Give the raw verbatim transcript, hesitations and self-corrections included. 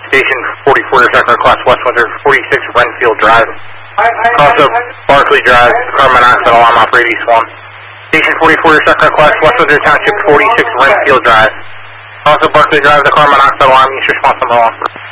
Station forty-four, your second request, West Windsor, forty-six Renfield Drive. I, I, Also, I, I, Barclay Drive, carbon monoxide alarm operator East one. Station forty-four, your second request, West Windsor Township, forty-six Renfield Drive. Also, Barclay Drive, the carbon monoxide alarm, east response number one.